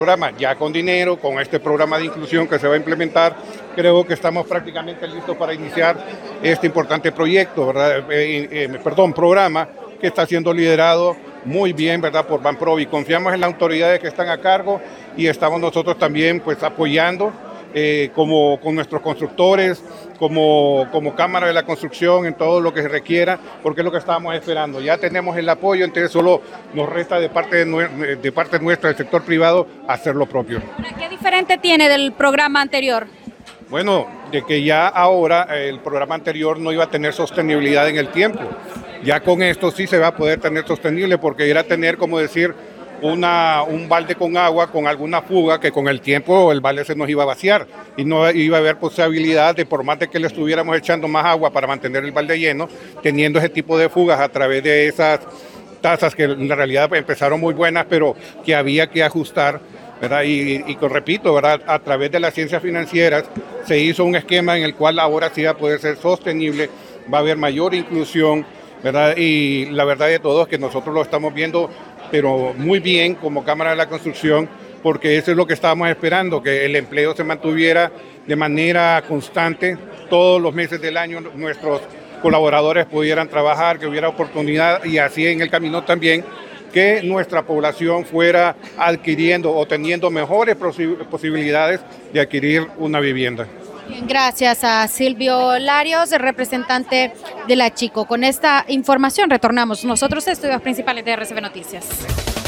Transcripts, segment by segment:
programa ya con dinero, con este programa de inclusión que se va a implementar, creo que estamos prácticamente listos para iniciar este importante proyecto, ¿verdad? Programa que está siendo liderado muy bien, ¿verdad? Por Banprovi. Confiamos en las autoridades que están a cargo y estamos nosotros también pues apoyando como con nuestros constructores, como Cámara de la Construcción, en todo lo que se requiera, porque es lo que estábamos esperando. Ya tenemos el apoyo, entonces solo nos resta de parte nuestra, del sector privado, hacer lo propio. ¿Qué diferente tiene del programa anterior? Bueno, de que ya ahora el programa anterior no iba a tener sostenibilidad en el tiempo. Ya con esto sí se va a poder tener sostenible, porque era tener, como decir, un balde con agua, con alguna fuga, que con el tiempo el balde se nos iba a vaciar y no iba a haber posibilidad de, por más de que le estuviéramos echando más agua para mantener el balde lleno, teniendo ese tipo de fugas a través de esas tasas que en realidad empezaron muy buenas, pero que había que ajustar, ¿verdad? Y repito, ¿verdad? A través de las ciencias financieras se hizo un esquema en el cual ahora sí va a poder ser sostenible, va a haber mayor inclusión, ¿verdad? Y la verdad de todo es que nosotros lo estamos viendo, pero muy bien como Cámara de la Construcción, porque eso es lo que estábamos esperando, que el empleo se mantuviera de manera constante todos los meses del año, nuestros colaboradores pudieran trabajar, que hubiera oportunidad, y así en el camino también que nuestra población fuera adquiriendo o teniendo mejores posibilidades de adquirir una vivienda. Bien, gracias a Silvio Larios, representante de la Chico. Con esta información retornamos nosotros a estudios principales de RCB Noticias.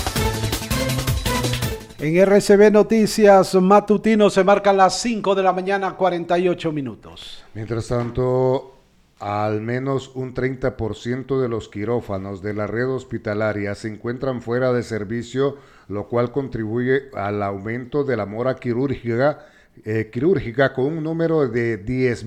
En RCB Noticias matutino se marcan las 5 de la mañana, 48 minutos. Mientras tanto, al menos un 30% de los quirófanos de la red hospitalaria se encuentran fuera de servicio, lo cual contribuye al aumento de la mora quirúrgica con un número de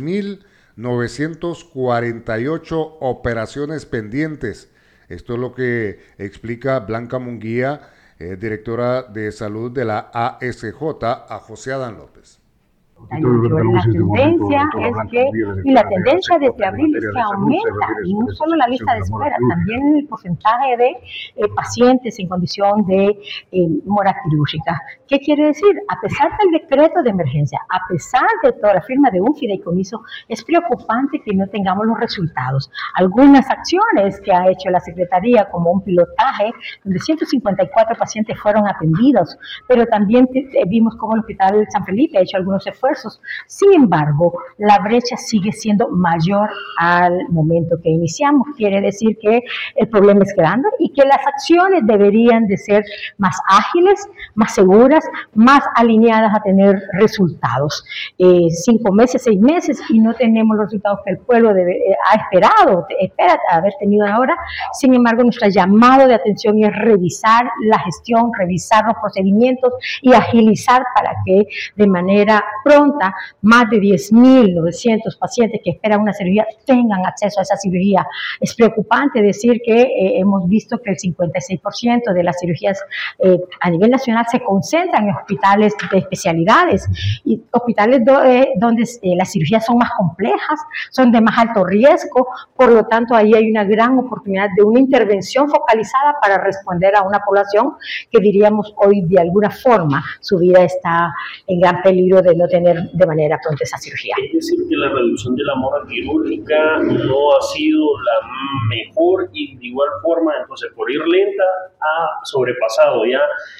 10.948 operaciones pendientes. Esto es lo que explica Blanca Munguía, directora de salud de la ASJ, a José Adán López. La tendencia es que, y la tendencia desde abril es que aumenta, y no solo la lista de espera, también el porcentaje de pacientes en condición de mora quirúrgica. ¿Qué quiere decir? A pesar del decreto de emergencia, a pesar de toda la firma de un fideicomiso, es preocupante que no tengamos los resultados. Algunas acciones que ha hecho la Secretaría, como un pilotaje, donde 154 pacientes fueron atendidos, pero también vimos cómo el Hospital San Felipe ha hecho algunos esfuerzos. Sin embargo, la brecha sigue siendo mayor al momento que iniciamos. Quiere decir que el problema es grande y que las acciones deberían de ser más ágiles, más seguras, más alineadas a tener resultados. 5 meses, 6 meses y no tenemos los resultados que el pueblo espera haber tenido ahora. Sin embargo, nuestro llamado de atención es revisar la gestión, revisar los procedimientos y agilizar para que de manera pronta más de 10.900 pacientes que esperan una cirugía tengan acceso a esa cirugía. Es preocupante decir que hemos visto que el 56% de las cirugías a nivel nacional se concentran en hospitales de especialidades y hospitales donde las cirugías son más complejas, son de más alto riesgo, por lo tanto ahí hay una gran oportunidad de una intervención focalizada para responder a una población que diríamos hoy de alguna forma su vida está en gran peligro de no tener de manera pronta esa cirugía. Es decir, que la reducción de la mora quirúrgica no ha sido la mejor y de igual forma, entonces por ir lenta, ha sobrepasado ya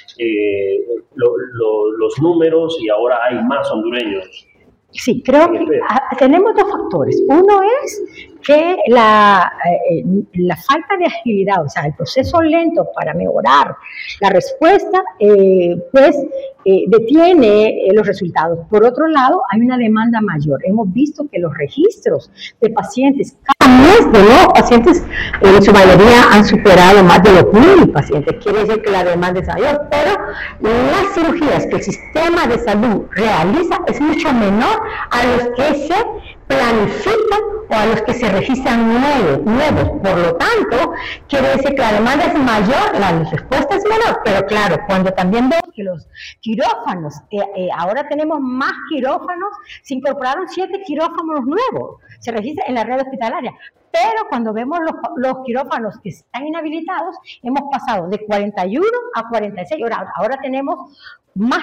los números y ahora hay más hondureños. Sí, creo que tenemos dos factores. Uno es que la falta de agilidad, o sea, el proceso lento para mejorar la respuesta, detiene los resultados. Por otro lado, hay una demanda mayor. Hemos visto que los registros de pacientes, cada mes de nuevos pacientes, en su mayoría han superado más de 2.000 pacientes. Quiere decir que la demanda es mayor, pero las cirugías que el sistema de salud realiza es mucho menor a los que se planifican o a los que se registran nuevos. Por lo tanto, quiere decir que la demanda es mayor, la respuesta es menor, pero claro, cuando también vemos que los quirófanos, ahora tenemos más quirófanos, se incorporaron 7 quirófanos nuevos, se registran en la red hospitalaria. Pero cuando vemos los quirófanos que están inhabilitados, hemos pasado de 41 a 46. Ahora tenemos más